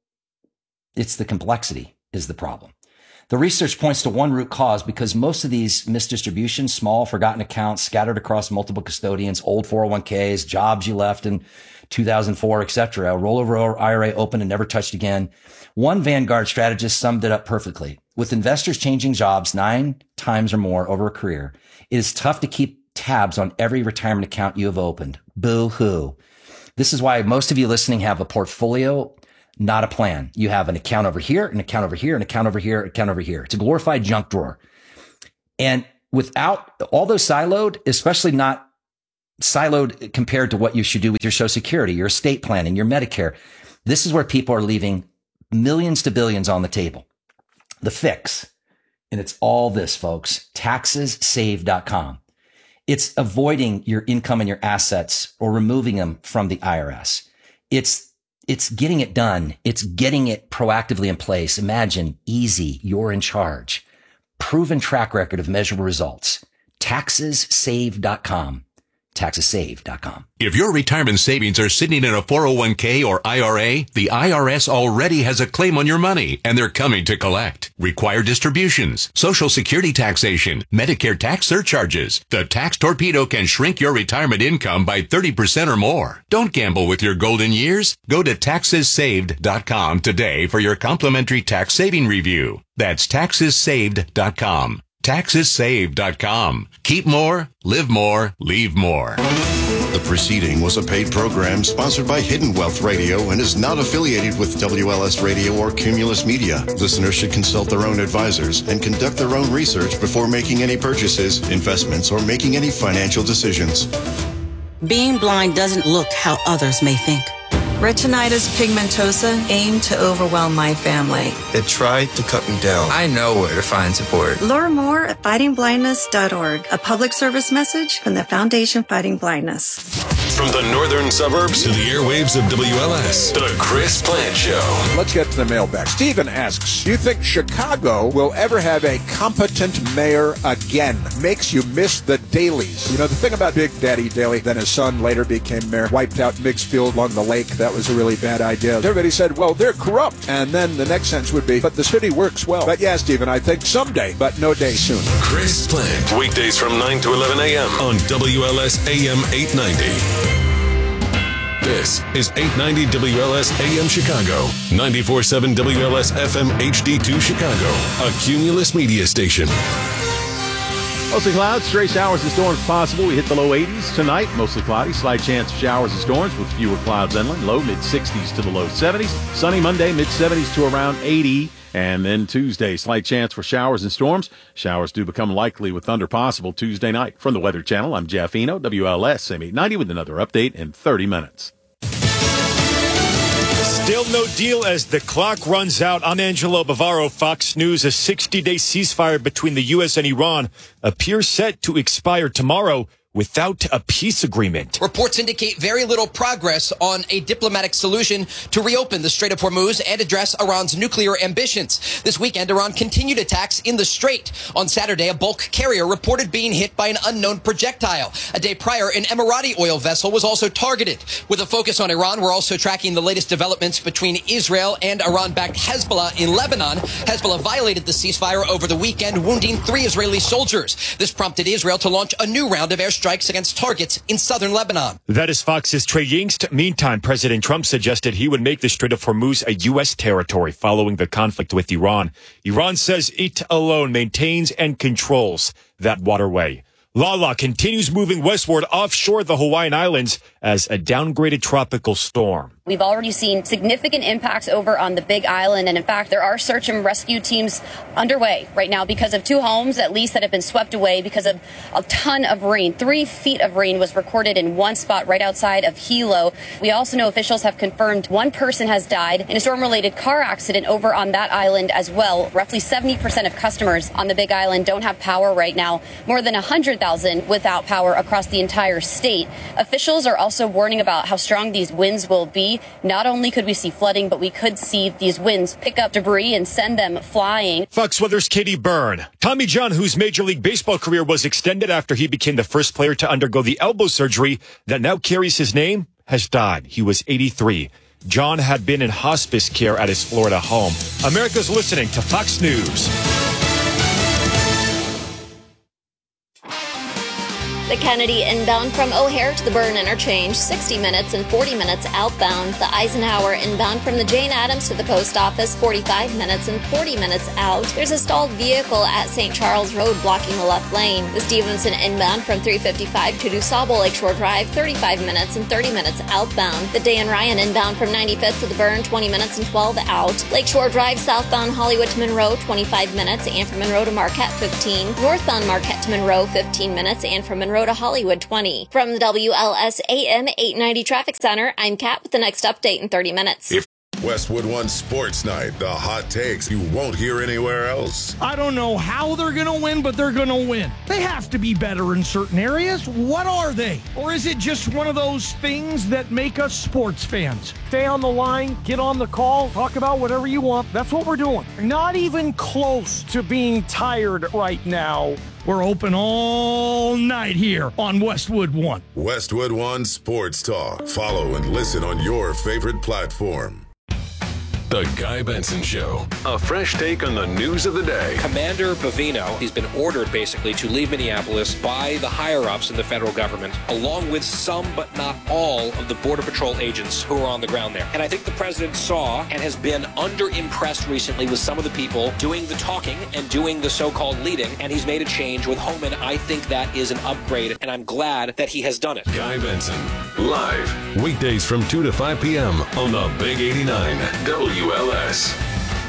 it's the complexity is the problem. The research points to one root cause because most of these misdistributions, small forgotten accounts scattered across multiple custodians, old four oh one k's, jobs you left in two thousand four, et cetera, rollover I R A open and never touched again. One Vanguard strategist summed it up perfectly. With investors changing jobs nine times or more over a career, it is tough to keep tabs on every retirement account you have opened. Boo hoo. This is why most of you listening have a portfolio, not a plan. You have an account over here, an account over here, an account over here, an account over here. It's a glorified junk drawer. And without all those siloed, especially not siloed compared to what you should do with your Social Security, your estate planning, your Medicare, this is where people are leaving millions to billions on the table. The fix, and it's all this, folks, taxes save dot com. It's avoiding your income and your assets or removing them from the I R S. It's It's getting it done. It's getting it proactively in place. Imagine easy. You're in charge. Proven track record of measurable results. taxes save dot com. taxes save dot com. If your retirement savings are sitting in a four oh one k or I R A, the I R S already has a claim on your money, and they're coming to collect. Required distributions, Social Security taxation, Medicare tax surcharges. The tax torpedo can shrink your retirement income by thirty percent or more. Don't gamble with your golden years. Go to taxes saved dot com today for your complimentary tax saving review. That's taxes saved dot com. taxes saved dot com. Keep more, live more, leave more. The preceding was a paid program sponsored by Hidden Wealth Radio and is not affiliated with W L S Radio or Cumulus Media. Listeners should consult their own advisors and conduct their own research before making any purchases, investments, or making any financial decisions. Being blind doesn't look how others may think. Retinitis pigmentosa aimed to overwhelm my family. It tried to cut me down. I know where to find support. Learn more at fighting blindness dot org, a public service message from the Foundation Fighting Blindness. From the northern suburbs to the airwaves of W L S, The Chris Plant Show. Let's get to the mailbag. Stephen asks, do you think Chicago will ever have a competent mayor again? Makes you miss the Daleys. You know, the thing about Big Daddy Daley, then his son later became mayor, wiped out Miggs Field along the lake. That was a really bad idea. Everybody said, well, they're corrupt. And then the next sentence would be, but the city works well. But yeah, Stephen, I think someday, but no day soon. Chris Plant, weekdays from nine to eleven a.m. on W L S A M eight ninety. This is eight ninety W L S A M Chicago, ninety-four point seven W L S F M H D two Chicago, a Cumulus Media station. Mostly clouds, stray showers and storms possible. We hit the low eighties tonight. Mostly cloudy, slight chance of showers and storms with fewer clouds inland. Low mid-sixties to the low seventies. Sunny Monday, mid-seventies to around eighty. And then Tuesday, slight chance for showers and storms. Showers do become likely with thunder possible Tuesday night. From the Weather Channel, I'm Jeff Eno, W L S A M eight ninety with another update in thirty minutes. Still no deal as the clock runs out. I'm Angelo Bavaro, Fox News. A sixty-day ceasefire between the U S and Iran appears set to expire tomorrow without a peace agreement. Reports indicate very little progress on a diplomatic solution to reopen the Strait of Hormuz and address Iran's nuclear ambitions. This weekend, Iran continued attacks in the Strait. On Saturday, a bulk carrier reported being hit by an unknown projectile. A day prior, an Emirati oil vessel was also targeted. With a focus on Iran, we're also tracking the latest developments between Israel and Iran-backed Hezbollah in Lebanon. Hezbollah violated the ceasefire over the weekend, wounding three Israeli soldiers. This prompted Israel to launch a new round of airstrikes against targets in southern Lebanon. That is Fox's Trey Yingst. Meantime, President Trump suggested he would make the Strait of Hormuz a U S territory following the conflict with Iran. Iran says it alone maintains and controls that waterway. Lala continues moving westward offshore the Hawaiian Islands as a downgraded tropical storm. We've already seen significant impacts over on the Big Island. And in fact, there are search and rescue teams underway right now because of two homes, at least, that have been swept away because of a ton of rain. Three feet of rain was recorded in one spot right outside of Hilo. We also know officials have confirmed one person has died in a storm-related car accident over on that island as well. Roughly seventy percent of customers on the Big Island don't have power right now. More than one hundred thousand without power across the entire state. Officials are also warning about how strong these winds will be. Not only could we see flooding, but we could see these winds pick up debris and send them flying. Fox Weather's Katie Byrne. Tommy John, whose Major League Baseball career was extended after he became the first player to undergo the elbow surgery that now carries his name, has died. He was eighty-three. John had been in hospice care at his Florida home. America's listening to Fox News. The Kennedy inbound from O'Hare to the Byrne interchange, sixty minutes and forty minutes outbound. The Eisenhower inbound from the Jane Addams to the post office, forty-five minutes and forty minutes out. There's a stalled vehicle at Saint Charles Road blocking the left lane. The Stevenson inbound from three fifty-five to DuSable Lakeshore Drive, thirty-five minutes and thirty minutes outbound. The Dan Ryan inbound from ninety-fifth to the Byrne, twenty minutes and twelve out. Lakeshore Drive southbound Hollywood to Monroe, twenty-five minutes, and from Monroe to Marquette, fifteen. Northbound Marquette to Monroe, fifteen minutes, and from Monroe to Hollywood, twenty. From the W L S A M eight ninety Traffic Center, I'm Kat with the next update in thirty minutes. If Westwood One Sports Night, the hot takes you won't hear anywhere else. I don't know how they're going to win, but they're going to win. They have to be better in certain areas. What are they? Or is it just one of those things that make us sports fans? Stay on the line, get on the call, talk about whatever you want. That's what we're doing. Not even close to being tired right now. We're open all night here on Westwood One. Westwood One Sports Talk. Follow and listen on your favorite platform. The Guy Benson Show. A fresh take on the news of the day. Commander Bavino, he's been ordered basically to leave Minneapolis by the higher-ups in the federal government, along with some but not all of the Border Patrol agents who are on the ground there. And I think the president saw and has been under-impressed recently with some of the people doing the talking and doing the so-called leading, and he's made a change with Homan. I think that is an upgrade, and I'm glad that he has done it. Guy Benson, live, weekdays from two to five p.m. on the Big eighty-nine W L S.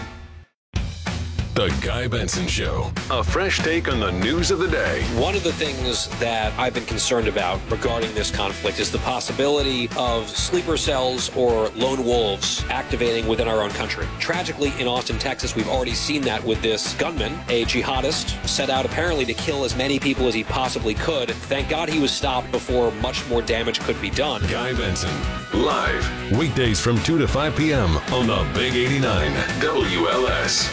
The Guy Benson Show. A fresh take on the news of the day. One of the things that I've been concerned about regarding this conflict is the possibility of sleeper cells or lone wolves activating within our own country. Tragically, in Austin, Texas, we've already seen that with this gunman, a jihadist, set out apparently to kill as many people as he possibly could. Thank God he was stopped before much more damage could be done. Guy Benson, live, weekdays from two to five p.m. on the Big eighty-nine W L S.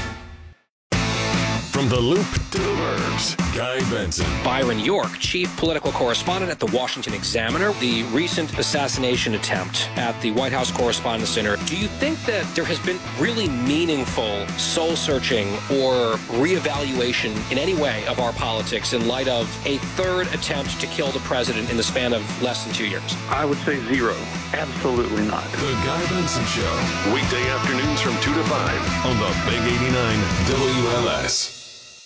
From the Loop to the Burbs, Guy Benson. Byron York, chief political correspondent at the Washington Examiner. The recent assassination attempt at the White House Correspondents' Center. Do you think that there has been really meaningful soul-searching or reevaluation in any way of our politics in light of a third attempt to kill the president in the span of less than two years? I would say zero. Absolutely not. The Guy Benson Show. Weekday afternoons from two to five on the Big eighty-nine W L S.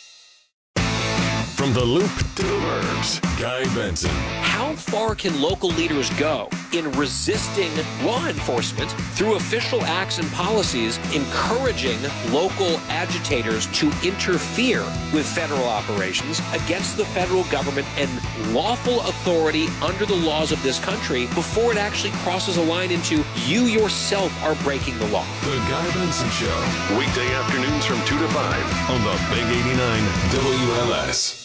From the Loop to the Burbs, Guy Benson. How far can local leaders go in resisting law enforcement through official acts and policies, encouraging local agitators to interfere with federal operations against the federal government and lawful authority under the laws of this country before it actually crosses a line into you yourself are breaking the law? The Guy Benson Show. Weekday afternoons from two to five on the Big eighty-nine W L S.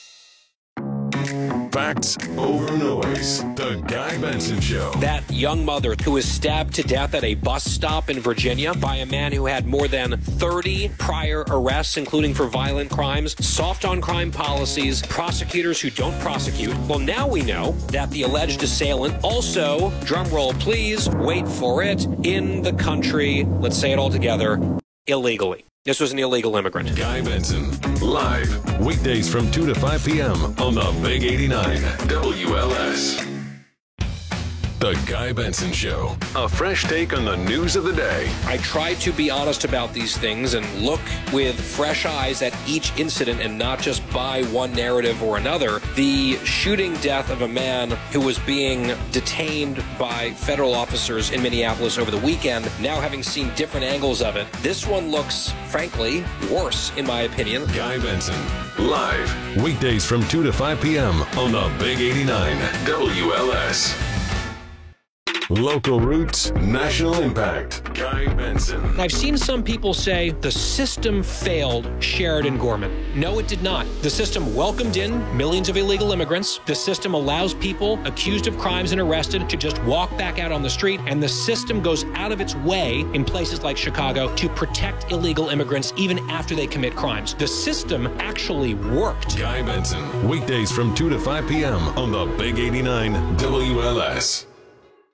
Facts over noise. The Guy Benson Show. That young mother who was stabbed to death at a bus stop in Virginia by a man who had more than thirty prior arrests, including for violent crimes, soft on crime policies, prosecutors who don't prosecute. Well, now we know that the alleged assailant also, drumroll please, wait for it, in the country, let's say it all together, illegally. This was an illegal immigrant. Guy Benson, live, weekdays from two to five p.m. on the Big eighty-nine W L S. The Guy Benson Show. A fresh take on the news of the day. I try to be honest about these things and look with fresh eyes at each incident and not just buy one narrative or another. The shooting death of a man who was being detained by federal officers in Minneapolis over the weekend, now having seen different angles of it, this one looks, frankly, worse, in my opinion. Guy Benson, live, weekdays from two to five p.m. on the Big eighty-nine W L S. Local roots, national impact. Guy Benson. I've seen some people say the system failed Sheridan Gorman. No, it did not. The system welcomed in millions of illegal immigrants. The system allows people accused of crimes and arrested to just walk back out on the street. And the system goes out of its way in places like Chicago to protect illegal immigrants even after they commit crimes. The system actually worked. Guy Benson. Weekdays from two to five p.m. on the Big eighty-nine W L S.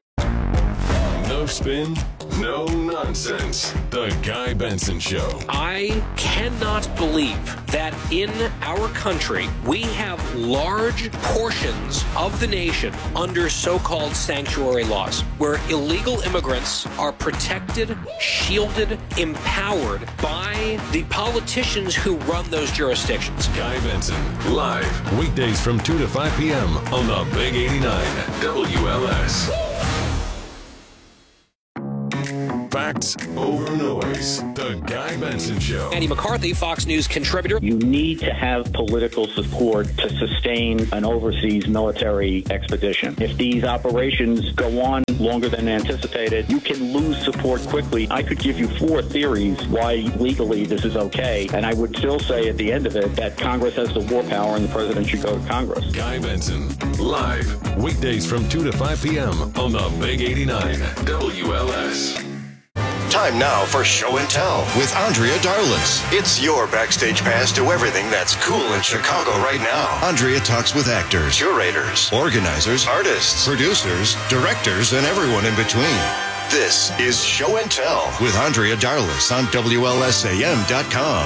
No spin, no nonsense. The Guy Benson Show. I cannot believe that in our country we have large portions of the nation under so-called sanctuary laws, where illegal immigrants are protected, shielded, empowered by the politicians who run those jurisdictions. Guy Benson, live, weekdays from two to five p.m. on the Big eighty-nine W L S. Facts over noise. The Guy Benson Show. Andy McCarthy, Fox News contributor. You need to have political support to sustain an overseas military expedition. If these operations go on longer than anticipated, you can lose support quickly. I could give you four theories why legally this is okay, and I would still say at the end of it that Congress has the war power and the president should go to Congress. Guy Benson, live, weekdays from two to five p.m. on the Big eighty-nine W L S. Time now for Show and Tell with Andrea Darlis. It's your backstage pass to everything that's cool in Chicago right now. Andrea talks with actors, curators, organizers, artists, producers, directors, and everyone in between. This is Show and Tell with Andrea Darlis on W L S A M dot com.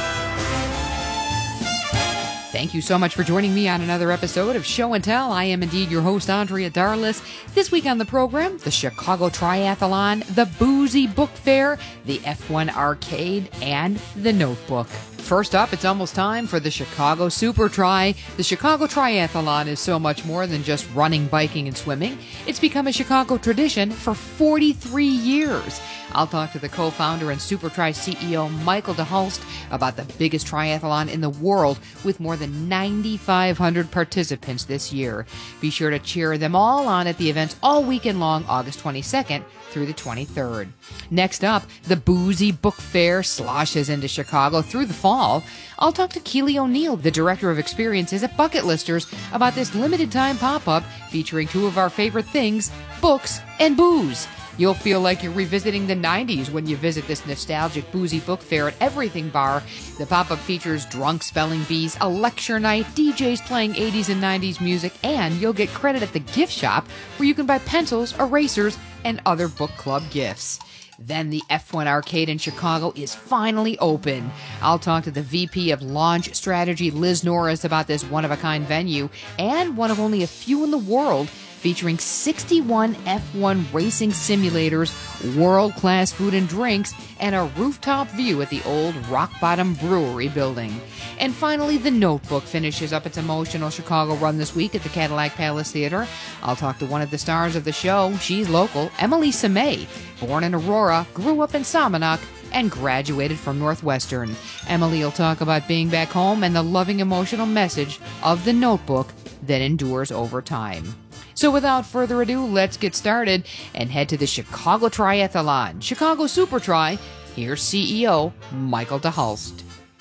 Thank you so much for joining me on another episode of Show and Tell. I am indeed your host, Andrea Darlis. This week on the program, the Chicago Triathlon, the Boozy Book Fair, the F one Arcade, and the Notebook. First up, it's almost time for the Chicago Super Tri. The Chicago Triathlon is so much more than just running, biking, and swimming. It's become a Chicago tradition for forty-three years. I'll talk to the co-founder and Super Tri C E O Michael DeHulst about the biggest triathlon in the world with more than nine thousand five hundred participants this year. Be sure to cheer them all on at the events all weekend long, August twenty-second through the twenty-third. Next up, the Boozy Book Fair sloshes into Chicago through the fall. I'll talk to Keely O'Neill, the Director of Experiences at Bucket Listers, about this limited time pop-up featuring two of our favorite things, books and booze. You'll feel like you're revisiting the nineties when you visit this nostalgic Boozy Book Fair at Everything Bar. The pop-up features drunk spelling bees, a lecture night, D Js playing eighties and nineties music, and you'll get credit at the gift shop where you can buy pencils, erasers, and other book club gifts. Then the F one Arcade in Chicago is finally open. I'll talk to the V P of Launch Strategy, Liz Norris, about this one-of-a-kind venue and one of only a few in the world, featuring sixty-one F one racing simulators, world-class food and drinks, and a rooftop view at the old Rock Bottom Brewery building. And finally, the Notebook finishes up its emotional Chicago run this week at the Cadillac Palace Theater. I'll talk to one of the stars of the show. She's local, Emily Samay. Born in Aurora, grew up in Salmonock, and graduated from Northwestern. Emily will talk about being back home and the loving emotional message of the Notebook that endures over time. So without further ado, let's get started and head to the Chicago Triathlon, Chicago Super Tri. Here's C E O Michael DeHulst.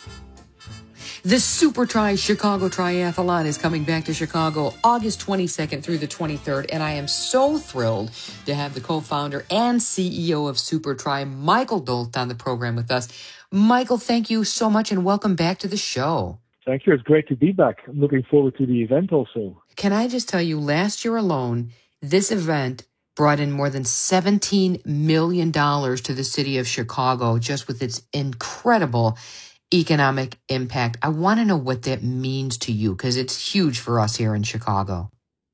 The Super Tri Chicago Triathlon is coming back to Chicago August twenty-second through the twenty-third, and I am so thrilled to have the co-founder and C E O of Super Tri, Michael DeHulst, on the program with us. Michael, thank you so much and welcome back to the show. Thank you. It's great to be back. I'm looking forward to the event also. Can I just tell you, last year alone, this event brought in more than seventeen million dollars to the city of Chicago, just with its incredible economic impact. I want to know what that means to you, because it's huge for us here in Chicago.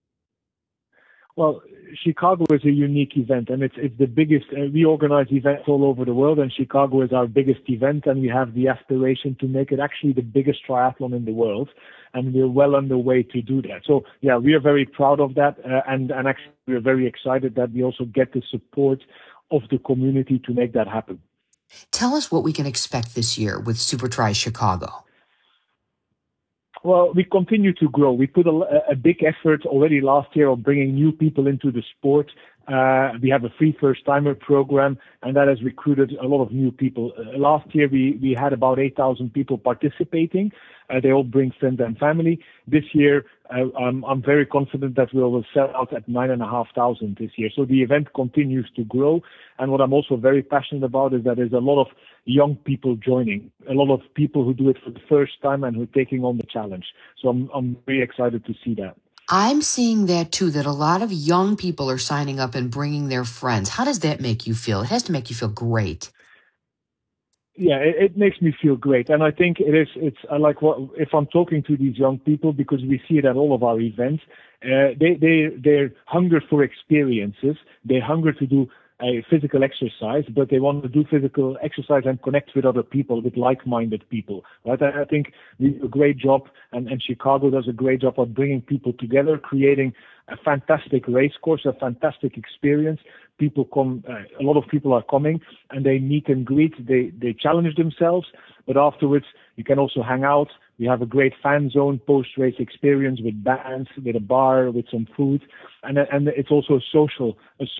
Well, Chicago is a unique event, and it's it's the biggest. Uh, we organize events all over the world, and Chicago is our biggest event, and we have the aspiration to make it actually the biggest triathlon in the world, and we're well on the way to do that. So, yeah, we are very proud of that, uh, and, and actually we're very excited that we also get the support of the community to make that happen. Tell us what we can expect this year with Super Tri Chicago. Well, we continue to grow. We put a, a big effort already last year on bringing new people into the sport. Uh, we have a free first-timer program, and that has recruited a lot of new people. Uh, last year, we, we had about eight thousand people participating. Uh, they all bring friends and family. This year, uh, I'm, I'm very confident that we will sell out at nine thousand five hundred this year. So the event continues to grow. And what I'm also very passionate about is that there's a lot of young people joining, a lot of people who do it for the first time and who are taking on the challenge. So I'm, I'm very excited to see that. I'm seeing that too, that a lot of young people are signing up and bringing their friends. How does that make you feel? It has to make you feel great. Yeah, it, it makes me feel great. And I think it is, it's I like what, if I'm talking to these young people, because we see it at all of our events, uh, they, they, they're hunger for experiences. They hunger to do a physical exercise, but they want to do physical exercise and connect with other people, with like-minded people, right? I, I think we do a great job, and, and Chicago does a great job of bringing people together, creating a fantastic race course, a fantastic experience. People come, uh, a lot of people are coming, and they meet and greet, they, they challenge themselves, but afterwards you can also hang out. We have a great fan zone post-race experience with bands, with a bar, with some food, and, and it's also a social, a